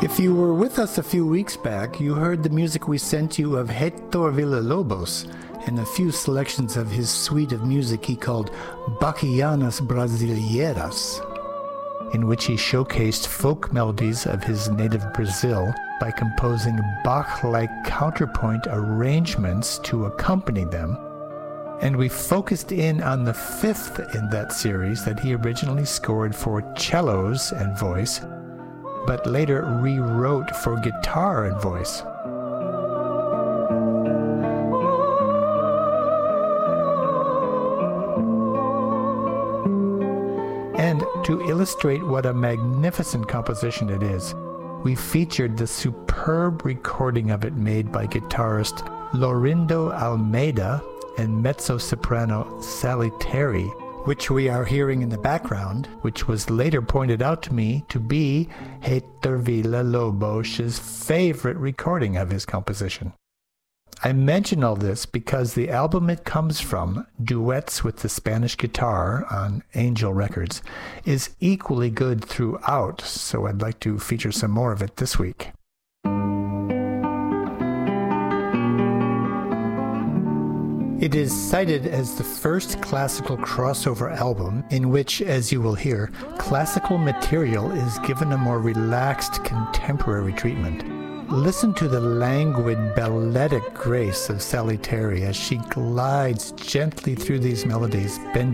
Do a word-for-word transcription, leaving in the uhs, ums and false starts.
If you were with us a few weeks back, you heard the music we sent you of Héctor Villa-Lobos and a few selections of his suite of music he called Bachianas Brasileiras, in which he showcased folk melodies of his native Brazil by composing Bach-like counterpoint arrangements to accompany them. And we focused in on the fifth in that series that he originally scored for cellos and voice, but later rewrote for guitar and voice. And to illustrate what a magnificent composition it is, we featured the superb recording of it made by guitarist Laurindo Almeida and mezzo-soprano Sally Terry, which we are hearing in the background, which was later pointed out to me to be Héctor Villa-Lobos' favorite recording of his composition. I mention all this because the album it comes from, Duets with the Spanish Guitar on Angel Records, is equally good throughout, so I'd like to feature some more of it this week. It is cited as the first classical crossover album in which, as you will hear, classical material is given a more relaxed contemporary treatment. Listen to the languid, balletic grace of Sally Terry as she glides gently through these melodies, bending